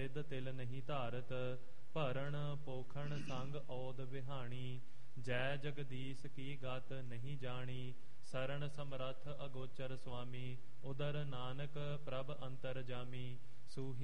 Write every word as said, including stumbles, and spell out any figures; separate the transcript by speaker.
Speaker 1: ਰਿੱਧ ਤਿਲ ਨਹੀਂ ਧਾਰਤ। ਭਰਨ ਪੋਖਣ ਸੰਗ ਔਦ ਵਿਹਾਣੀ, ਜੈ ਜਗਦੀਸ਼ ਕੀ ਗਤ ਨਹੀਂ ਜਾਣੀ। ਸਰਣ ਸਮਰੱਥ ਅਗੋਚਰ ਸੁਆਮੀ, ਉਦਰ ਨਾਨਕ ਪ੍ਰਭ ਅੰਤਰ ਜਾਮੀ। ਸੂਹੀ